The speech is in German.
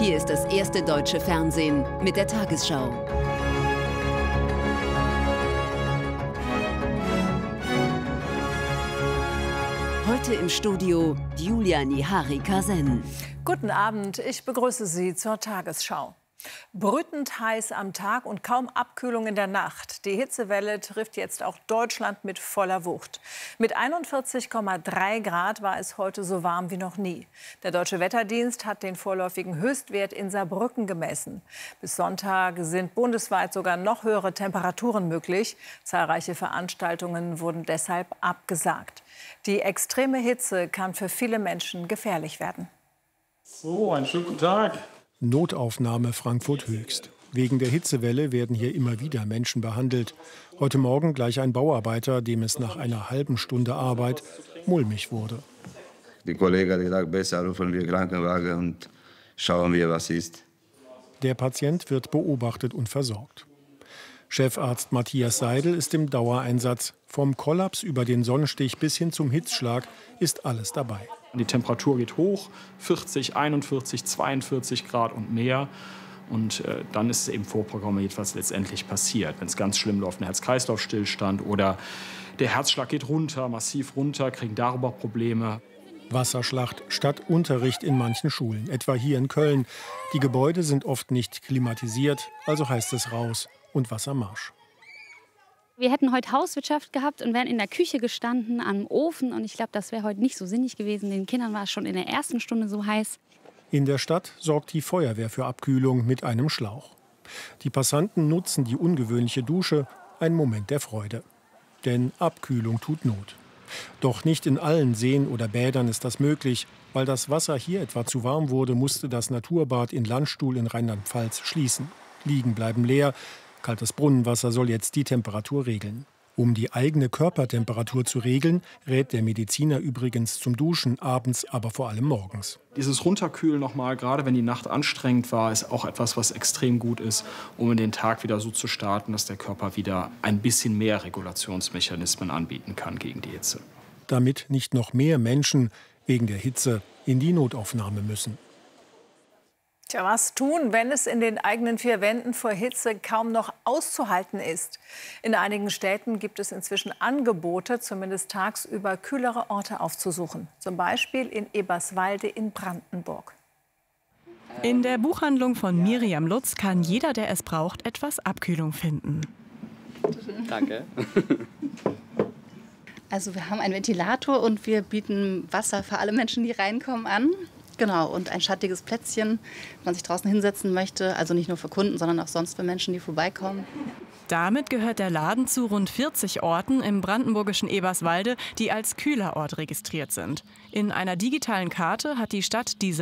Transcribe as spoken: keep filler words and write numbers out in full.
Hier ist das erste deutsche Fernsehen mit der Tagesschau. Heute im Studio Julia Nihari-Kasen. Guten Abend, ich begrüße Sie zur Tagesschau. Brütend heiß am Tag und kaum Abkühlung in der Nacht. Die Hitzewelle trifft jetzt auch Deutschland mit voller Wucht. Mit einundvierzig Komma drei Grad war es heute so warm wie noch nie. Der Deutsche Wetterdienst hat den vorläufigen Höchstwert in Saarbrücken gemessen. Bis Sonntag sind bundesweit sogar noch höhere Temperaturen möglich. Zahlreiche Veranstaltungen wurden deshalb abgesagt. Die extreme Hitze kann für viele Menschen gefährlich werden. So, einen schönen guten Tag. Notaufnahme Frankfurt Höchst. Wegen der Hitzewelle werden hier immer wieder Menschen behandelt. Heute Morgen gleich ein Bauarbeiter, dem es nach einer halben Stunde Arbeit mulmig wurde. Die Kollege hat gesagt, besser rufen wir Krankenwagen und schauen wir, was ist. Der Patient wird beobachtet und versorgt. Chefarzt Matthias Seidel ist im Dauereinsatz. Vom Kollaps über den Sonnenstich bis hin zum Hitzschlag ist alles dabei. Die Temperatur geht hoch, vierzig, einundvierzig, zweiundvierzig Grad und mehr. Und äh, dann ist es eben vorprogrammiert, was letztendlich passiert. Wenn es ganz schlimm läuft, ein Herz-Kreislauf-Stillstand oder der Herzschlag geht runter, massiv runter, kriegen darüber Probleme. Wasserschlacht statt Unterricht in manchen Schulen, etwa hier in Köln. Die Gebäude sind oft nicht klimatisiert, also heißt es raus und Wassermarsch. Wir hätten heute Hauswirtschaft gehabt und wären in der Küche gestanden, am Ofen. Und ich glaube, das wäre heute nicht so sinnig gewesen. Den Kindern war es schon in der ersten Stunde so heiß. In der Stadt sorgt die Feuerwehr für Abkühlung mit einem Schlauch. Die Passanten nutzen die ungewöhnliche Dusche, ein Moment der Freude. Denn Abkühlung tut Not. Doch nicht in allen Seen oder Bädern ist das möglich. Weil das Wasser hier etwa zu warm wurde, musste das Naturbad in Landstuhl in Rheinland-Pfalz schließen. Liegen bleiben leer. Kaltes Brunnenwasser soll jetzt die Temperatur regeln. Um die eigene Körpertemperatur zu regeln, rät der Mediziner übrigens zum Duschen, abends, aber vor allem morgens. Dieses Runterkühlen nochmal, gerade wenn die Nacht anstrengend war, ist auch etwas, was extrem gut ist, um in den Tag wieder so zu starten, dass der Körper wieder ein bisschen mehr Regulationsmechanismen anbieten kann gegen die Hitze. Damit nicht noch mehr Menschen wegen der Hitze in die Notaufnahme müssen. Tja, was tun, wenn es in den eigenen vier Wänden vor Hitze kaum noch auszuhalten ist? In einigen Städten gibt es inzwischen Angebote, zumindest tagsüber kühlere Orte aufzusuchen. Zum Beispiel in Eberswalde in Brandenburg. In der Buchhandlung von Miriam Lutz kann jeder, der es braucht, etwas Abkühlung finden. Danke. Also wir haben einen Ventilator und wir bieten Wasser für alle Menschen, die reinkommen, an. Genau, und ein schattiges Plätzchen, wenn man sich draußen hinsetzen möchte. Also nicht nur für Kunden, sondern auch sonst für Menschen, die vorbeikommen. Damit gehört der Laden zu rund vierzig Orten im brandenburgischen Eberswalde, die als Kühlerort registriert sind. In einer digitalen Karte hat die Stadt diese